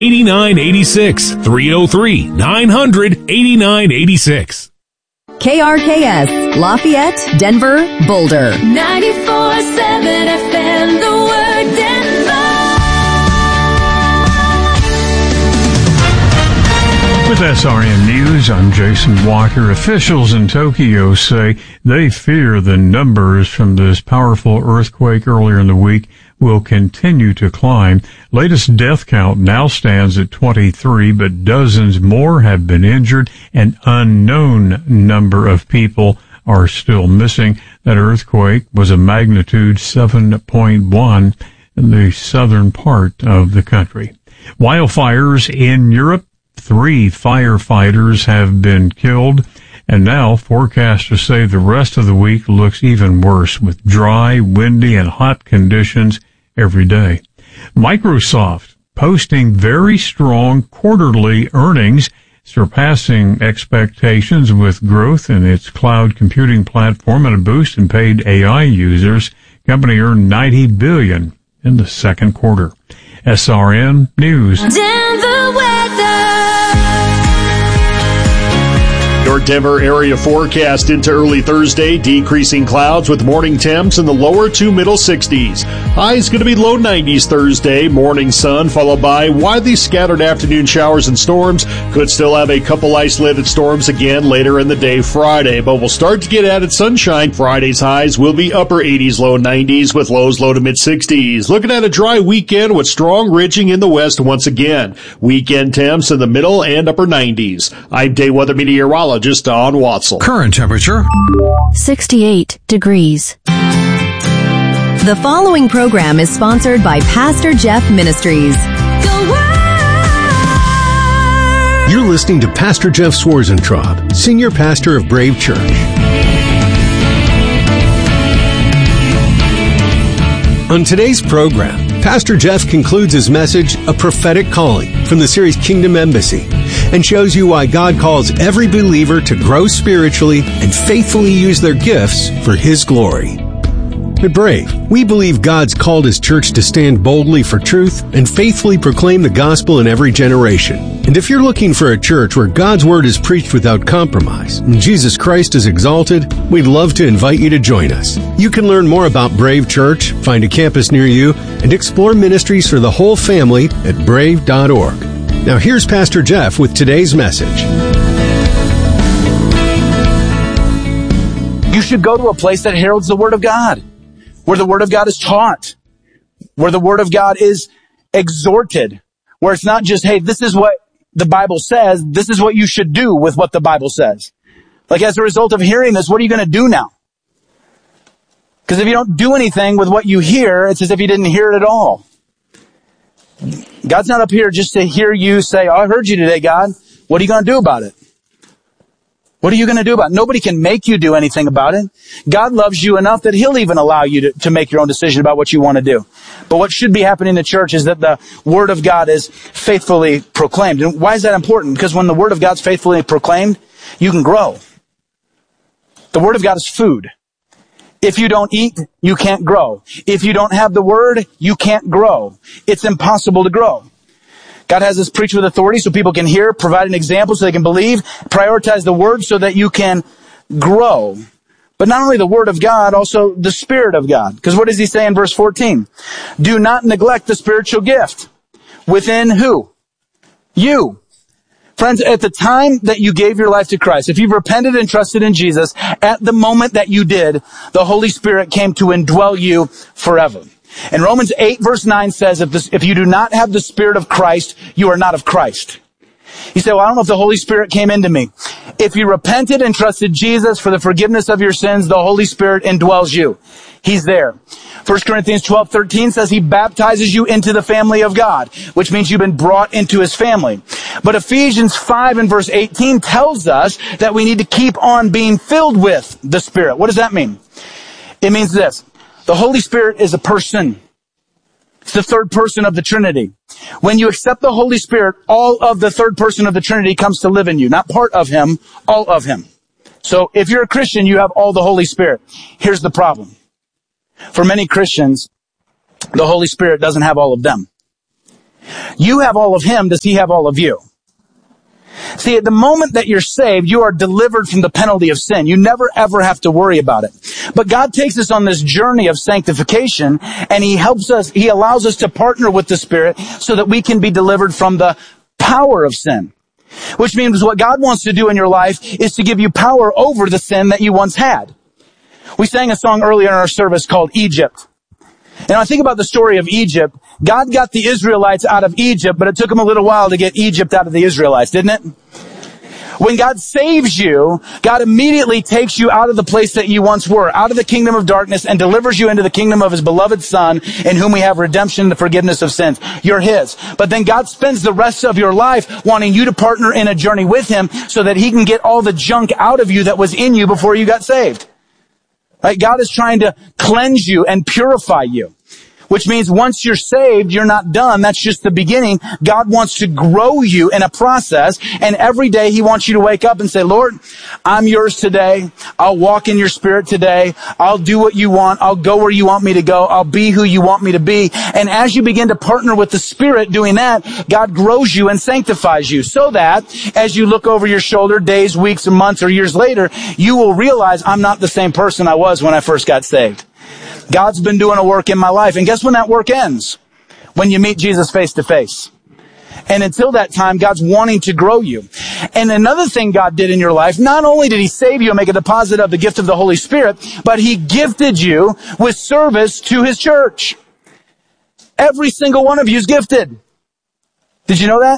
8986 303-900 8986. KRKS, Lafayette, Denver, Boulder. 94.7 FM, the word Denver. With SRN News, I'm Jason Walker. Officials in Tokyo say they fear the numbers from this powerful earthquake earlier in the week will continue to climb. Latest death count now stands at 23, but dozens more have been injured. An unknown number of people are still missing. That earthquake was a magnitude 7.1 in the southern part of the country. Wildfires in Europe. 3 firefighters have been killed, and now forecasters say the rest of the week looks even worse with dry, windy, and hot conditions every day. Microsoft posting very strong quarterly earnings, surpassing expectations with growth in its cloud computing platform and a boost in paid AI users. Company earned $90 billion in the second quarter. SRN News. Denver weather. Your Denver area forecast into early Thursday, decreasing clouds with morning temps in the lower to middle 60s. Highs going to be low 90s Thursday, morning sun followed by widely scattered afternoon showers and storms. Could still have a couple isolated storms again later in the day Friday, but we'll start to get added sunshine. Friday's highs will be upper 80s, low 90s with lows low to mid 60s. Looking at a dry weekend with strong ridging in the west once again. Weekend temps in the middle and upper 90s. I'm day weather meteorologist Don Watzel. Current temperature 68 degrees. The following program is sponsored by Pastor Jeff Ministries. You're listening to Pastor Jeff Swarzentraub, Senior Pastor of Brave Church. On today's program, Pastor Jeff concludes his message, A Prophetic Calling, from the series Kingdom Embassy, and shows you why God calls every believer to grow spiritually and faithfully use their gifts for His glory. At Brave, we believe God's called His church to stand boldly for truth and faithfully proclaim the gospel in every generation. And if you're looking for a church where God's word is preached without compromise and Jesus Christ is exalted, we'd love to invite you to join us. You can learn more about Brave Church, find a campus near you, and explore ministries for the whole family at brave.org. Now here's Pastor Jeff with today's message. You should go to a place that heralds the Word of God, where the Word of God is taught, where the Word of God is exhorted, where it's not just, hey, this is what the Bible says, this is what you should do with what the Bible says. Like, as a result of hearing this, what are you going to do now? Because if you don't do anything with what you hear, it's as if you didn't hear it at all. God's not up here just to hear you say, oh, I heard you today, God. What are you going to do about it? What are you going to do about it? Nobody can make you do anything about it. God loves you enough that He'll even allow you to make your own decision about what you want to do. But what should be happening in the church is that the Word of God is faithfully proclaimed. And why is that important? Because when the Word of God's faithfully proclaimed, you can grow. The Word of God is food. If you don't eat, you can't grow. If you don't have the Word, you can't grow. It's impossible to grow. God has us preach with authority so people can hear, provide an example so they can believe, prioritize the Word so that you can grow. But not only the Word of God, also the Spirit of God. Because what does He say in verse 14? Do not neglect the spiritual gift. Within who? You. Friends, at the time that you gave your life to Christ, if you've repented and trusted in Jesus, at the moment that you did, the Holy Spirit came to indwell you forever. And Romans 8 verse 9 says, if you do not have the Spirit of Christ, you are not of Christ. You say, well, I don't know if the Holy Spirit came into me. If you repented and trusted Jesus for the forgiveness of your sins, the Holy Spirit indwells you. He's there. 1 Corinthians 12:13 says He baptizes you into the family of God, which means you've been brought into His family. But Ephesians 5 and verse 18 tells us that we need to keep on being filled with the Spirit. What does that mean? It means this. The Holy Spirit is a person. It's the third person of the Trinity. When you accept the Holy Spirit, all of the third person of the Trinity comes to live in you. Not part of Him, all of Him. So if you're a Christian, you have all the Holy Spirit. Here's the problem. For many Christians, the Holy Spirit doesn't have all of them. You have all of him. Does he have all of you? See, at the moment that you're saved, you are delivered from the penalty of sin. You never ever have to worry about it. But God takes us on this journey of sanctification, and he allows us to partner with the Spirit so that we can be delivered from the power of sin. Which means what God wants to do in your life is to give you power over the sin that you once had. We sang a song earlier in our service called Egypt. And I think about the story of Egypt. God got the Israelites out of Egypt, but it took him a little while to get Egypt out of the Israelites, didn't it? When God saves you, God immediately takes you out of the place that you once were, out of the kingdom of darkness, and delivers you into the kingdom of his beloved Son, in whom we have redemption and the forgiveness of sins. You're his. But then God spends the rest of your life wanting you to partner in a journey with him so that he can get all the junk out of you that was in you before you got saved. Right? God is trying to cleanse you and purify you. Which means once you're saved, you're not done. That's just the beginning. God wants to grow you in a process. And every day he wants you to wake up and say, Lord, I'm yours today. I'll walk in your Spirit today. I'll do what you want. I'll go where you want me to go. I'll be who you want me to be. And as you begin to partner with the Spirit doing that, God grows you and sanctifies you so that as you look over your shoulder days, weeks, or months, or years later, you will realize I'm not the same person I was when I first got saved. God's been doing a work in my life. And guess when that work ends? When you meet Jesus face to face. And until that time, God's wanting to grow you. And another thing God did in your life, not only did he save you and make a deposit of the gift of the Holy Spirit, but he gifted you with service to his church. Every single one of you is gifted. Did you know that?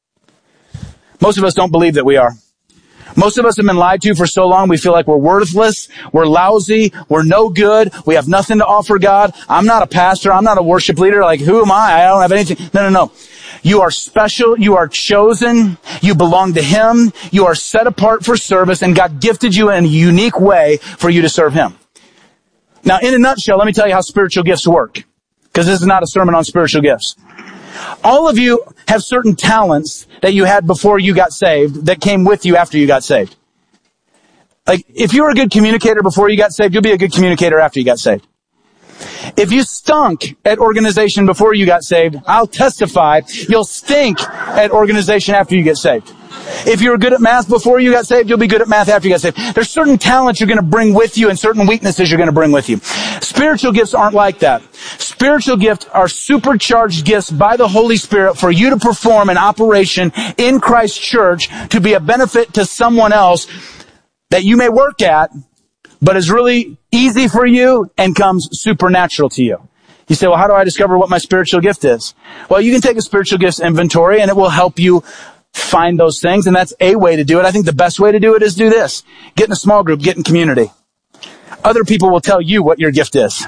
Most of us don't believe that we are. Most of us have been lied to for so long, we feel like we're worthless, we're lousy, we're no good, we have nothing to offer God. I'm not a pastor, I'm not a worship leader, like who am I? I don't have anything. No. You are special, you are chosen, you belong to him, you are set apart for service, and God gifted you in a unique way for you to serve him. Now, in a nutshell, let me tell you how spiritual gifts work, because this is not a sermon on spiritual gifts. All of you have certain talents that you had before you got saved that came with you after you got saved. Like, if you were a good communicator before you got saved, you'll be a good communicator after you got saved. If you stunk at organization before you got saved, I'll testify you'll stink at organization after you get saved. If you were good at math before you got saved, you'll be good at math after you got saved. There's certain talents you're going to bring with you and certain weaknesses you're going to bring with you. Spiritual gifts aren't like that. Spiritual gifts are supercharged gifts by the Holy Spirit for you to perform an operation in Christ's church to be a benefit to someone else that you may work at, but is really easy for you and comes supernatural to you. You say, well, how do I discover what my spiritual gift is? Well, you can take a spiritual gifts inventory and it will help you find those things, and that's a way to do it. I think the best way to do it is do this. Get in a small group, get in community. Other people will tell you what your gift is.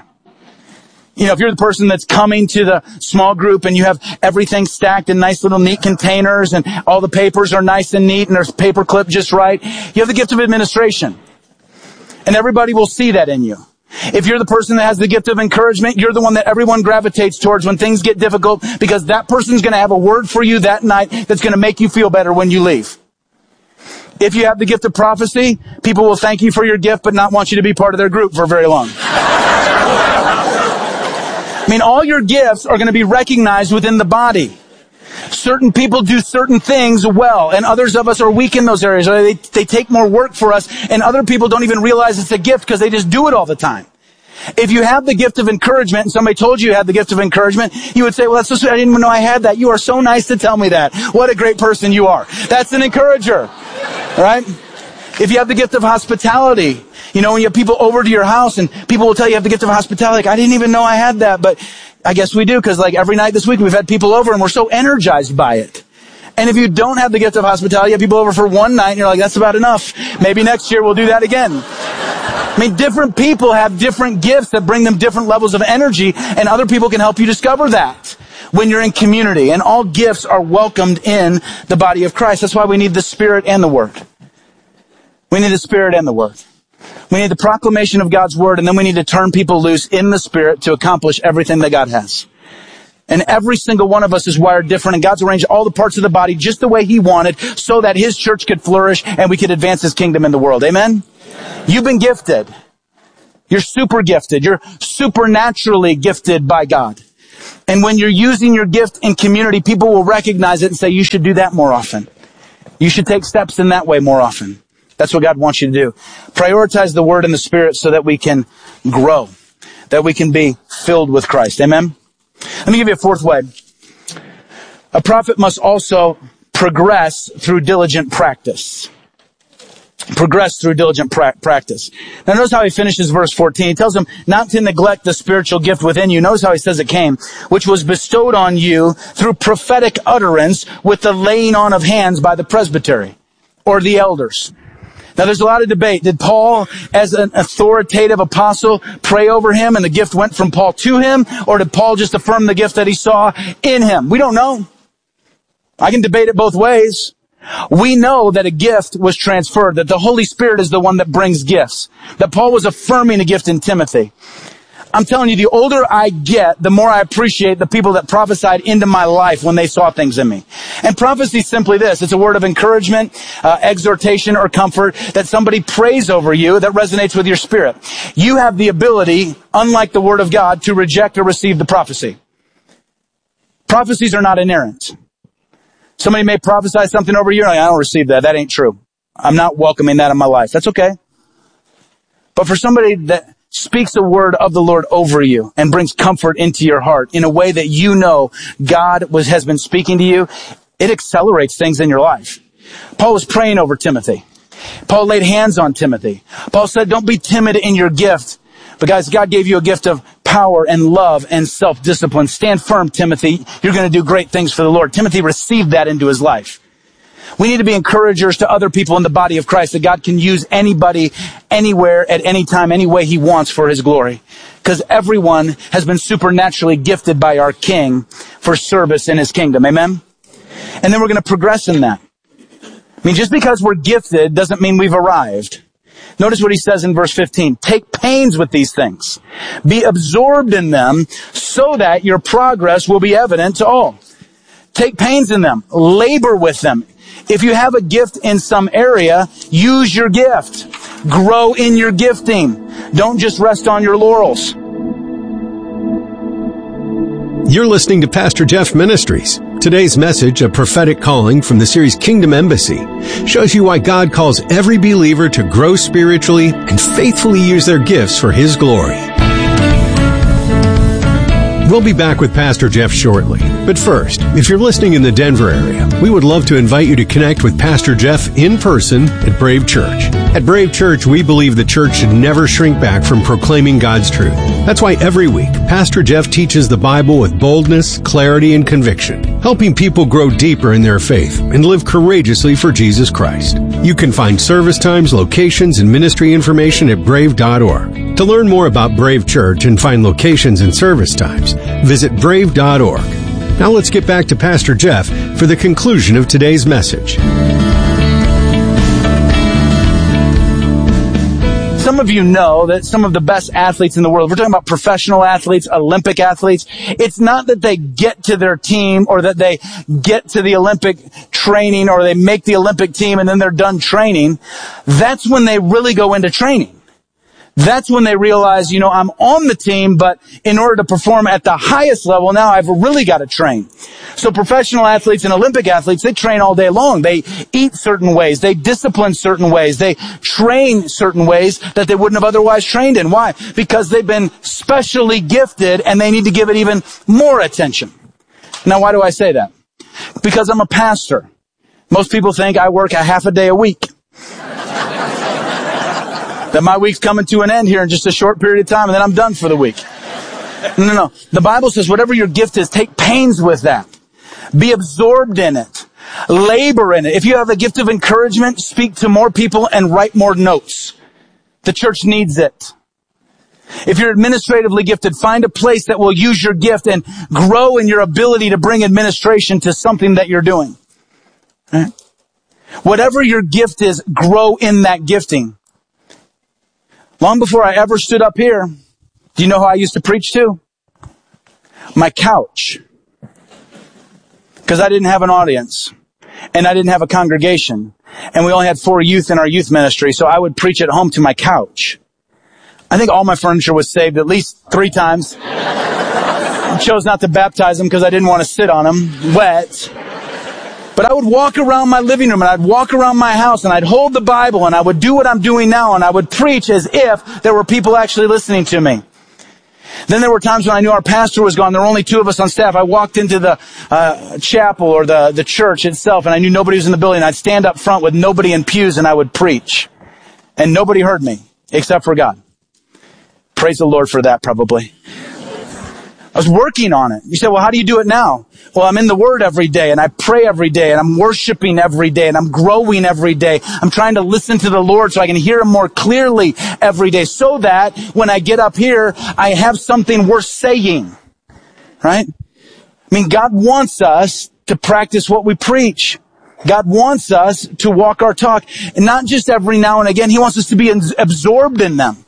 You know, if you're the person that's coming to the small group and you have everything stacked in nice little neat containers and all the papers are nice and neat and there's paper clip just right, you have the gift of administration. And everybody will see that in you. If you're the person that has the gift of encouragement, you're the one that everyone gravitates towards when things get difficult because that person's going to have a word for you that night that's going to make you feel better when you leave. If you have the gift of prophecy, people will thank you for your gift but not want you to be part of their group for very long. I mean, all your gifts are going to be recognized within the body. Certain people do certain things well, and others of us are weak in those areas. Or they take more work for us, and other people don't even realize it's a gift because they just do it all the time. If you have the gift of encouragement, and somebody told you had the gift of encouragement, you would say, well, that's so sweet. I didn't even know I had that. You are so nice to tell me that. What a great person you are. That's an encourager, right? If you have the gift of hospitality, you know, when you have people over to your house and people will tell you have the gift of hospitality, like, I didn't even know I had that, but I guess we do, because like every night this week we've had people over and we're so energized by it. And if you don't have the gift of hospitality, you have people over for one night and you're like, that's about enough. Maybe next year we'll do that again. I mean, different people have different gifts that bring them different levels of energy, and other people can help you discover that when you're in community. And all gifts are welcomed in the body of Christ. That's why we need the Spirit and the Word. We need the Spirit and the Word. We need the proclamation of God's Word, and then we need to turn people loose in the Spirit to accomplish everything that God has. And every single one of us is wired different, and God's arranged all the parts of the body just the way He wanted so that His church could flourish and we could advance His kingdom in the world. Amen? You've been gifted. You're super gifted. You're supernaturally gifted by God. And when you're using your gift in community, people will recognize it and say, you should do that more often. You should take steps in that way more often. That's what God wants you to do. Prioritize the Word and the Spirit so that we can grow, that we can be filled with Christ. Amen? Let me give you a fourth way. A prophet must also progress through diligent practice. Progress through diligent practice. Now notice how he finishes verse 14. He tells them not to neglect the spiritual gift within you. Notice how he says it came, which was bestowed on you through prophetic utterance with the laying on of hands by the presbytery or the elders. Now there's a lot of debate. Did Paul, as an authoritative apostle, pray over him and the gift went from Paul to him? Or did Paul just affirm the gift that he saw in him? We don't know. I can debate it both ways. We know that a gift was transferred, that the Holy Spirit is the one that brings gifts, that Paul was affirming a gift in Timothy. I'm telling you, the older I get, the more I appreciate the people that prophesied into my life when they saw things in me. And prophecy is simply this. It's a word of encouragement, exhortation, or comfort that somebody prays over you that resonates with your spirit. You have the ability, unlike the Word of God, to reject or receive the prophecy. Prophecies are not inerrant. Somebody may prophesy something over you, and I don't receive that. That ain't true. I'm not welcoming that in my life. That's okay. But for somebody that speaks a word of the Lord over you and brings comfort into your heart in a way that you know God has been speaking to you, it accelerates things in your life. Paul was praying over Timothy. Paul laid hands on Timothy. Paul said, don't be timid in your gift. But guys, God gave you a gift of power and love and self-discipline. Stand firm, Timothy. You're going to do great things for the Lord. Timothy received that into his life. We need to be encouragers to other people in the body of Christ, that God can use anybody, anywhere, at any time, any way he wants for his glory. Because everyone has been supernaturally gifted by our King for service in his kingdom. Amen? And then we're going to progress in that. I mean, just because we're gifted doesn't mean we've arrived. Notice what he says in verse 15. Take pains with these things. Be absorbed in them so that your progress will be evident to all. Take pains in them. Labor with them. If you have a gift in some area, use your gift. Grow in your gifting. Don't just rest on your laurels. You're listening to Pastor Jeff Ministries. Today's message, a prophetic calling from the series Kingdom Embassy, shows you why God calls every believer to grow spiritually and faithfully use their gifts for His glory. We'll be back with Pastor Jeff shortly. But first, if you're listening in the Denver area, we would love to invite you to connect with Pastor Jeff in person at Brave Church. At Brave Church, we believe the church should never shrink back from proclaiming God's truth. That's why every week, Pastor Jeff teaches the Bible with boldness, clarity, and conviction, helping people grow deeper in their faith and live courageously for Jesus Christ. You can find service times, locations, and ministry information at brave.org. To learn more about Brave Church and find locations and service times, visit brave.org. Now let's get back to Pastor Jeff for the conclusion of today's message. Some of you know that some of the best athletes in the world, we're talking about professional athletes, Olympic athletes, it's not that they get to their team or that they get to the Olympic training or they make the Olympic team and then they're done training. That's when they really go into training. That's when they realize, I'm on the team, but in order to perform at the highest level, now I've really got to train. So professional athletes and Olympic athletes, they train all day long. They eat certain ways. They discipline certain ways. They train certain ways that they wouldn't have otherwise trained in. Why? Because they've been specially gifted and they need to give it even more attention. Now, why do I say that? Because I'm a pastor. Most people think I work a half a day a week. That my week's coming to an end here in just a short period of time and then I'm done for the week. No. The Bible says whatever your gift is, take pains with that. Be absorbed in it. Labor in it. If you have a gift of encouragement, speak to more people and write more notes. The church needs it. If you're administratively gifted, find a place that will use your gift and grow in your ability to bring administration to something that you're doing. Right? Whatever your gift is, grow in that gifting. Long before I ever stood up here, do you know who I used to preach to? My couch. Because I didn't have an audience. And I didn't have a congregation. And we only had 4 youth in our youth ministry, so I would preach at home to my couch. I think all my furniture was saved at least 3 times. chose not to baptize them because I didn't want to sit on them wet. But I would walk around my living room and I'd walk around my house and I'd hold the Bible and I would do what I'm doing now and I would preach as if there were people actually listening to me. Then there were times when I knew our pastor was gone. There were only 2 of us on staff. I walked into the chapel or the church itself and I knew nobody was in the building. I'd stand up front with nobody in pews and I would preach. And nobody heard me except for God. Praise the Lord for that, probably. I was working on it. You say, well, how do you do it now? Well, I'm in the Word every day and I pray every day and I'm worshiping every day and I'm growing every day. I'm trying to listen to the Lord so I can hear Him more clearly every day so that when I get up here, I have something worth saying. Right? I mean, God wants us to practice what we preach. God wants us to walk our talk, and not just every now and again. He wants us to be absorbed in them.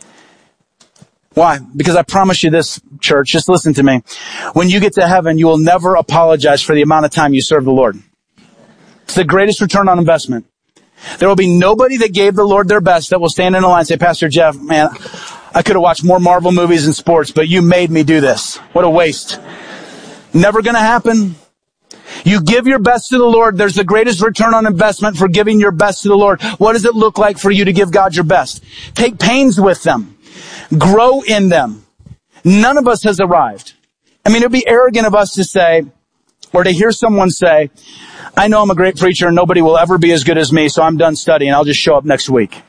Why? Because I promise you this, church, just listen to me. When you get to heaven, you will never apologize for the amount of time you serve the Lord. It's the greatest return on investment. There will be nobody that gave the Lord their best that will stand in a line and say, Pastor Jeff, man, I could have watched more Marvel movies and sports, but you made me do this. What a waste. Never gonna happen. You give your best to the Lord. There's the greatest return on investment for giving your best to the Lord. What does it look like for you to give God your best? Take pains with them. Grow in them. None of us has arrived. I mean, it would be arrogant of us to say, or to hear someone say, I know I'm a great preacher and nobody will ever be as good as me, so I'm done studying. I'll just show up next week.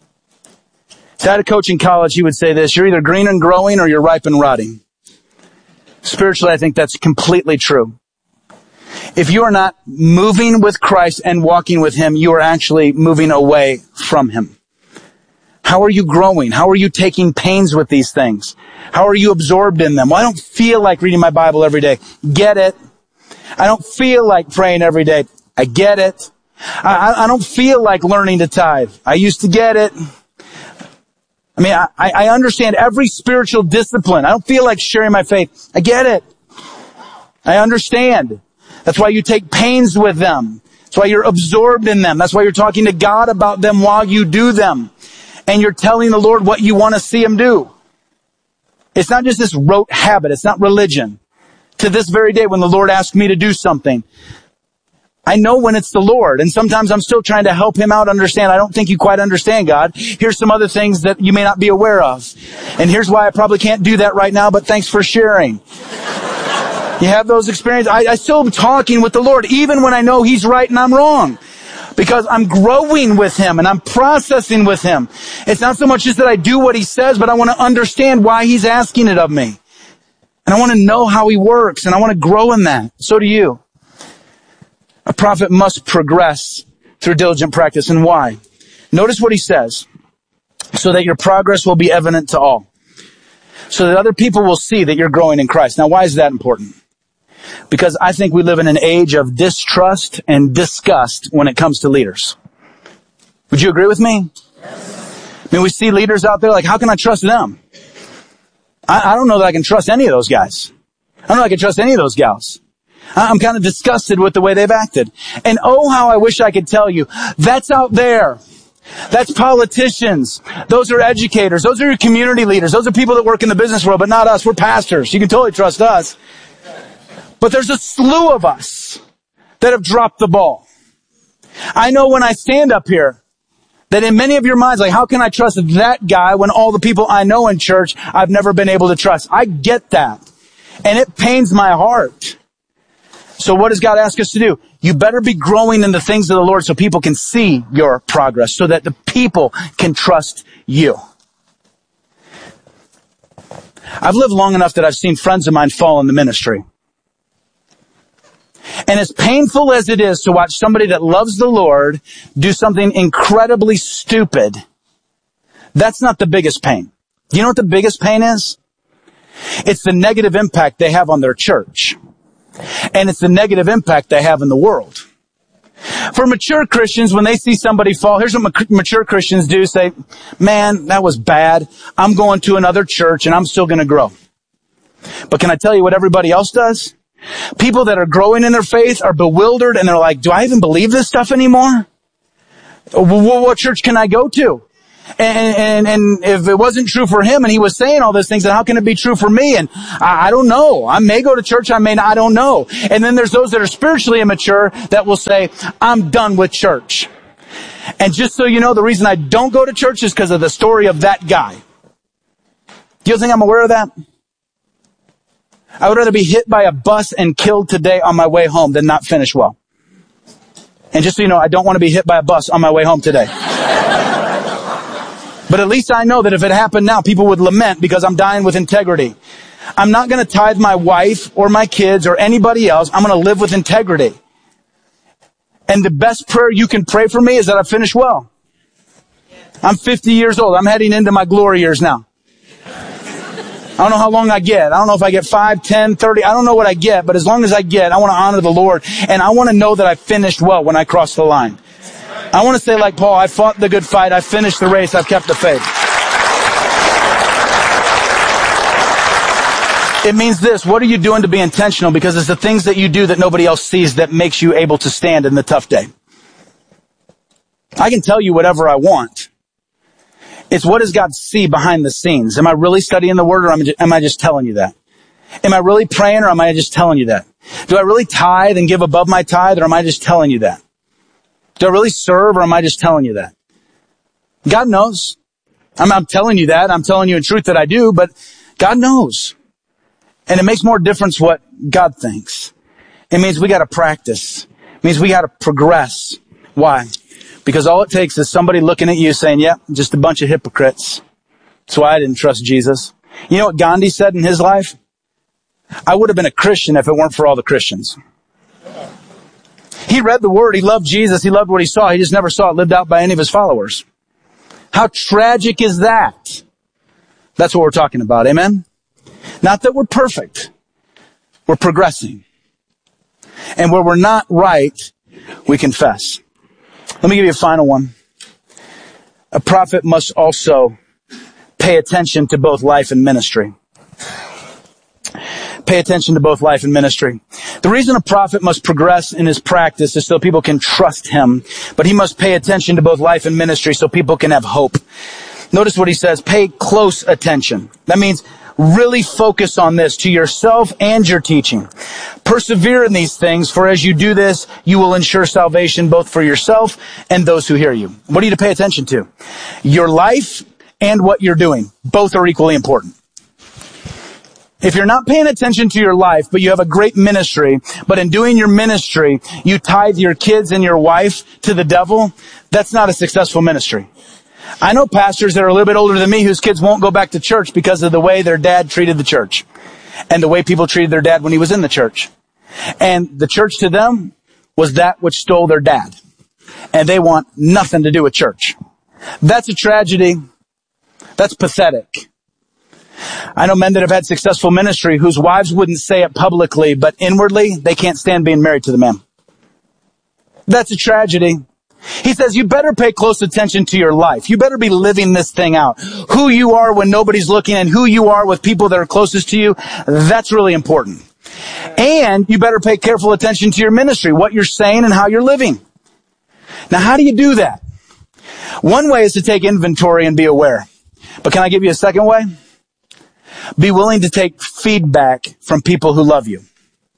If I had a coach in college, he would say this, you're either green and growing or you're ripe and rotting. Spiritually, I think that's completely true. If you are not moving with Christ and walking with Him, you are actually moving away from Him. How are you growing? How are you taking pains with these things? How are you absorbed in them? Well, I don't feel like reading my Bible every day. Get it. I don't feel like praying every day. I get it. I don't feel like learning to tithe. I used to get it. I mean, I understand every spiritual discipline. I don't feel like sharing my faith. I get it. I understand. That's why you take pains with them. That's why you're absorbed in them. That's why you're talking to God about them while you do them. And you're telling the Lord what you want to see Him do. It's not just this rote habit. It's not religion. To this very day, when the Lord asks me to do something, I know when it's the Lord. And sometimes I'm still trying to help Him out understand. I don't think you quite understand, God. Here's some other things that you may not be aware of. And here's why I probably can't do that right now, but thanks for sharing. You have those experiences. I still am talking with the Lord, even when I know He's right and I'm wrong. Because I'm growing with Him and I'm processing with Him. It's not so much just that I do what He says, but I want to understand why He's asking it of me. And I want to know how He works, and I want to grow in that. So do you. A prophet must progress through diligent practice. And why? Notice what he says. So that your progress will be evident to all. So that other people will see that you're growing in Christ. Now, why is that important? Because I think we live in an age of distrust and disgust when it comes to leaders. Would you agree with me? Yes. I mean, we see leaders out there like, how can I trust them? I don't know that I can trust any of those guys. I don't know that I can trust any of those gals. I'm kind of disgusted with the way they've acted. And oh, how I wish I could tell you, that's out there. That's politicians. Those are educators. Those are your community leaders. Those are people that work in the business world, but not us. We're pastors. You can totally trust us. But there's a slew of us that have dropped the ball. I know when I stand up here that in many of your minds, like, how can I trust that guy when all the people I know in church I've never been able to trust? I get that. And it pains my heart. So what does God ask us to do? You better be growing in the things of the Lord so people can see your progress, so that the people can trust you. I've lived long enough that I've seen friends of mine fall in the ministry. And as painful as it is to watch somebody that loves the Lord do something incredibly stupid, that's not the biggest pain. Do you know what the biggest pain is? It's the negative impact they have on their church. And it's the negative impact they have in the world. For mature Christians, when they see somebody fall, here's what mature Christians do. Say, man, that was bad. I'm going to another church and I'm still going to grow. But can I tell you what everybody else does? People that are growing in their faith are bewildered and they're like, do I even believe this stuff anymore? What church can I go to? And if it wasn't true for him and he was saying all those things, then how can it be true for me? And I don't know. I may go to church, I may not, I don't know. And then there's those that are spiritually immature that will say, I'm done with church. And just so you know, the reason I don't go to church is because of the story of that guy. Do you think I'm aware of that? I would rather be hit by a bus and killed today on my way home than not finish well. And just so you know, I don't want to be hit by a bus on my way home today. But at least I know that if it happened now, people would lament because I'm dying with integrity. I'm not going to tithe my wife or my kids or anybody else. I'm going to live with integrity. And the best prayer you can pray for me is that I finish well. I'm 50 years old. I'm heading into my glory years now. I don't know how long I get. I don't know if I get 5, 10, 30. I don't know what I get, but as long as I get, I want to honor the Lord. And I want to know that I finished well when I cross the line. I want to say like Paul, I fought the good fight, I finished the race, I've kept the faith. It means this, what are you doing to be intentional? Because it's the things that you do that nobody else sees that makes you able to stand in the tough day. I can tell you whatever I want. It's what does God see behind the scenes? Am I really studying the Word or am I just telling you that? Am I really praying or am I just telling you that? Do I really tithe and give above my tithe or am I just telling you that? Do I really serve or am I just telling you that? God knows. I'm telling you that. I'm telling you in truth that I do, but God knows. And it makes more difference what God thinks. It means we got to practice. It means we got to progress. Why? Because all it takes is somebody looking at you saying, yeah, just a bunch of hypocrites. That's why I didn't trust Jesus. You know what Gandhi said in his life? I would have been a Christian if it weren't for all the Christians. He read the Word. He loved Jesus. He loved what he saw. He just never saw it lived out by any of his followers. How tragic is that? That's what we're talking about. Amen? Not that we're perfect. We're progressing. And where we're not right, we confess. Let me give you a final one. A prophet must also pay attention to both life and ministry. Pay attention to both life and ministry. The reason a prophet must progress in his practice is so people can trust him, but he must pay attention to both life and ministry so people can have hope. Notice what he says, pay close attention. That means really focus on this to yourself and your teaching. Persevere in these things, for as you do this, you will ensure salvation both for yourself and those who hear you. What are you to pay attention to? Your life and what you're doing. Both are equally important. If you're not paying attention to your life, but you have a great ministry, but in doing your ministry, you tithe your kids and your wife to the devil, that's not a successful ministry. I know pastors that are a little bit older than me whose kids won't go back to church because of the way their dad treated the church and the way people treated their dad when he was in the church. And the church to them was that which stole their dad. And they want nothing to do with church. That's a tragedy. That's pathetic. I know men that have had successful ministry whose wives wouldn't say it publicly, but inwardly, they can't stand being married to the man. That's a tragedy. He says, you better pay close attention to your life. You better be living this thing out. Who you are when nobody's looking and who you are with people that are closest to you, that's really important. And you better pay careful attention to your ministry, what you're saying and how you're living. Now, how do you do that? One way is to take inventory and be aware. But can I give you a second way? Be willing to take feedback from people who love you.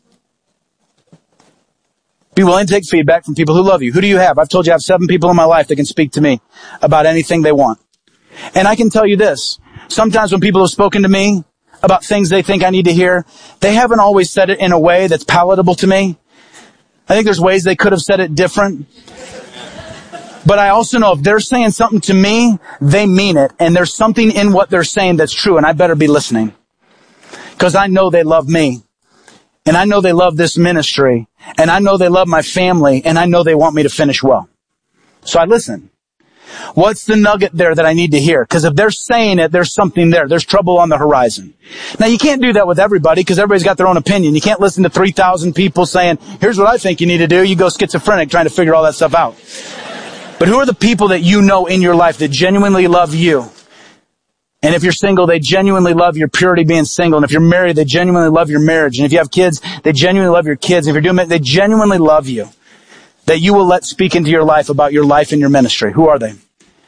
Be willing to take feedback from people who love you. Who do you have? I've told you I have 7 people in my life that can speak to me about anything they want. And I can tell you this. Sometimes when people have spoken to me about things they think I need to hear, they haven't always said it in a way that's palatable to me. I think there's ways they could have said it different. But I also know if they're saying something to me, they mean it. And there's something in what they're saying that's true. And I better be listening. Because I know they love me. And I know they love this ministry. And I know they love my family. And I know they want me to finish well. So I listen. What's the nugget there that I need to hear? Because if they're saying it, there's something there. There's trouble on the horizon. Now, you can't do that with everybody because everybody's got their own opinion. You can't listen to 3,000 people saying, here's what I think you need to do. You go schizophrenic trying to figure all that stuff out. But who are the people that you know in your life that genuinely love you? And if you're single, they genuinely love your purity being single. And if you're married, they genuinely love your marriage. And if you have kids, they genuinely love your kids. And if you're doing it, they genuinely love you. That you will let speak into your life about your life and your ministry. Who are they?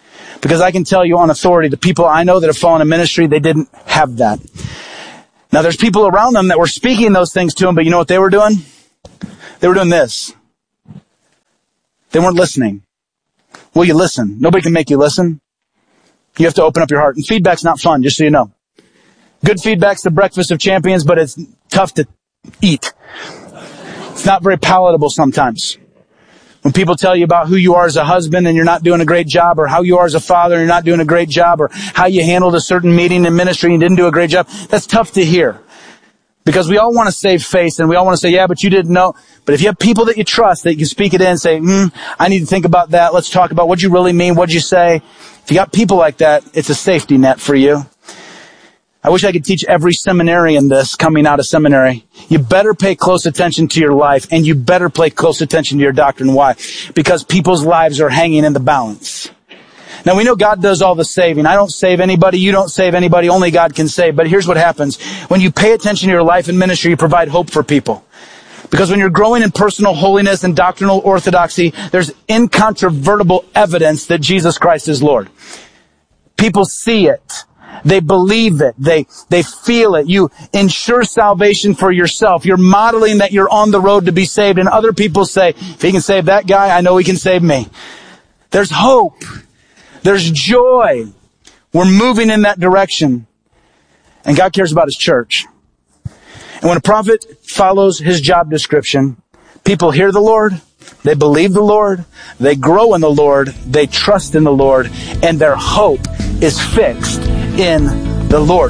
Because I can tell you on authority, the people I know that have fallen in ministry, they didn't have that. Now there's people around them that were speaking those things to them, but you know what they were doing? They were doing this. They weren't listening. Will you listen? Nobody can make you listen. You have to open up your heart. And feedback's not fun, just so you know. Good feedback's the breakfast of champions, but it's tough to eat. It's not very palatable sometimes. When people tell you about who you are as a husband and you're not doing a great job, or how you are as a father and you're not doing a great job, or how you handled a certain meeting in ministry and didn't do a great job, that's tough to hear. Because we all want to save face and we all want to say, yeah, but you didn't know. But if you have people that you trust that you can speak it in and say, I need to think about that. Let's talk about what you really mean. What'd you say? If you got people like that, it's a safety net for you. I wish I could teach every seminarian this coming out of seminary. You better pay close attention to your life, and you better pay close attention to your doctrine. Why? Because people's lives are hanging in the balance. Now we know God does all the saving. I don't save anybody. You don't save anybody. Only God can save. But here's what happens. When you pay attention to your life and ministry, you provide hope for people. Because when you're growing in personal holiness and doctrinal orthodoxy, there's incontrovertible evidence that Jesus Christ is Lord. People see it. They believe it. They feel it. You ensure salvation for yourself. You're modeling that you're on the road to be saved. And other people say, if he can save that guy, I know he can save me. There's hope. There's joy. We're moving in that direction. And God cares about his church. And when a prophet follows his job description, people hear the Lord, they believe the Lord, they grow in the Lord, they trust in the Lord, and their hope is fixed in the Lord.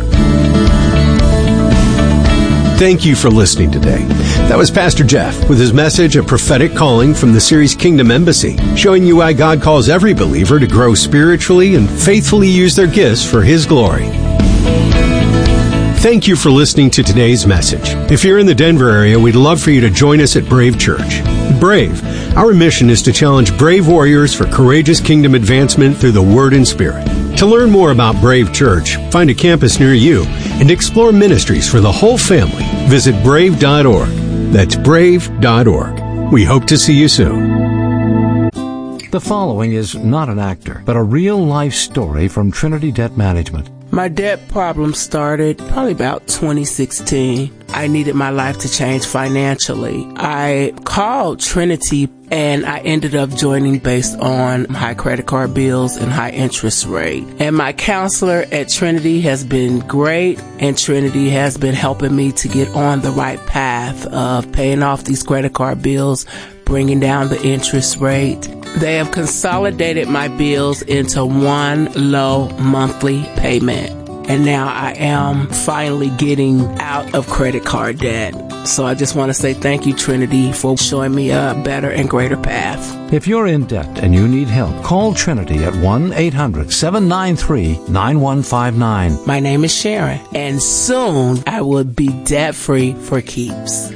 Thank you for listening today. That was Pastor Jeff with his message, A Prophetic Calling, from the series Kingdom Embassy, showing you why God calls every believer to grow spiritually and faithfully use their gifts for his glory. Thank you for listening to today's message. If you're in the Denver area, we'd love for you to join us at Brave Church. Brave, our mission is to challenge brave warriors for courageous kingdom advancement through the Word and Spirit. To learn more about Brave Church, find a campus near you, and explore ministries for the whole family, visit brave.org. That's brave.org. We hope to see you soon. The following is not an actor, but a real-life story from Trinity Debt Management. My debt problem started probably about 2016. I needed my life to change financially. I called Trinity and I ended up joining based on high credit card bills and high interest rate. And my counselor at Trinity has been great, and Trinity has been helping me to get on the right path of paying off these credit card bills, bringing down the interest rate. They have consolidated my bills into one low monthly payment. And now I am finally getting out of credit card debt. So I just want to say thank you, Trinity, for showing me a better and greater path. If you're in debt and you need help, call Trinity at 1-800-793-9159. My name is Sharon, and soon I will be debt-free for keeps.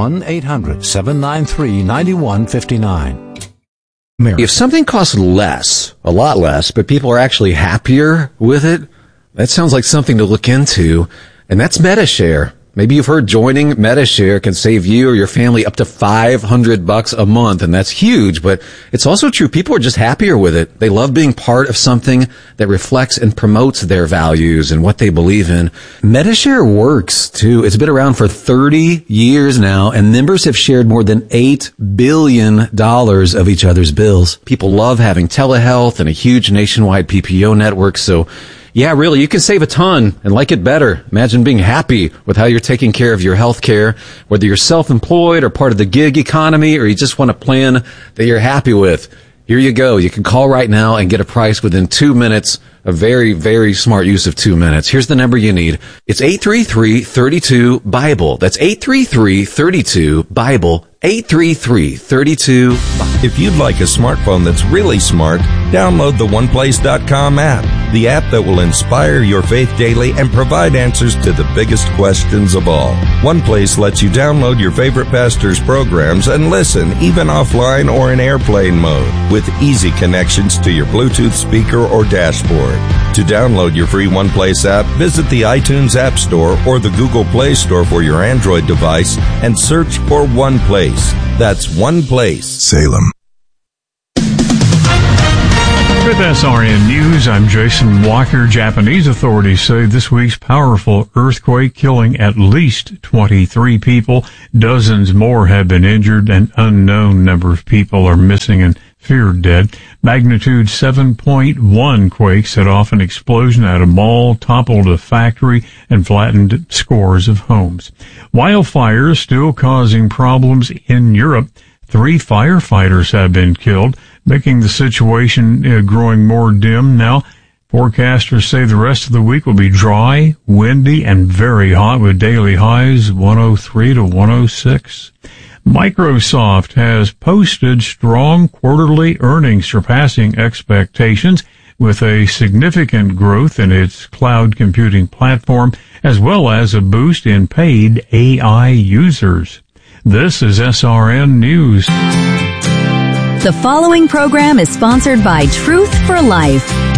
1-800-793-9159. If something costs less, a lot less, but people are actually happier with it, that sounds like something to look into, and that's MediShare. Maybe you've heard joining MediShare can save you or your family up to $500 a month, and that's huge, but it's also true. People are just happier with it. They love being part of something that reflects and promotes their values and what they believe in. MediShare works, too. It's been around for 30 years now, and members have shared more than $8 billion of each other's bills. People love having telehealth and a huge nationwide PPO network, so yeah, really, you can save a ton and like it better. Imagine being happy with how you're taking care of your health care, whether you're self-employed or part of the gig economy, or you just want a plan that you're happy with. Here you go. You can call right now and get a price within 2 minutes. A very, very smart use of 2 minutes. Here's the number you need. It's 833-32-BIBLE. That's 833-32-BIBLE. 833-32-BIBLE. If you'd like a smartphone that's really smart, download the OnePlace.com app, the app that will inspire your faith daily and provide answers to the biggest questions of all. OnePlace lets you download your favorite pastor's programs and listen, even offline or in airplane mode, with easy connections to your Bluetooth speaker or dashboard. To download your free OnePlace app, visit the iTunes App Store or the Google Play Store for your Android device and search for OnePlace. That's OnePlace. Salem. With SRN News, I'm Jason Walker. Japanese authorities say this week's powerful earthquake killing at least 23 people. Dozens more have been injured. An unknown number of people are missing and feared dead. Magnitude 7.1 quake set off an explosion at a mall, toppled a factory, and flattened scores of homes. Wildfires still causing problems in Europe. 3 firefighters have been killed, making the situation growing more dim now. Forecasters say the rest of the week will be dry, windy, and very hot with daily highs 103 to 106. Microsoft has posted strong quarterly earnings surpassing expectations with a significant growth in its cloud computing platform as well as a boost in paid AI users. This is SRN News. The following program is sponsored by Truth for Life.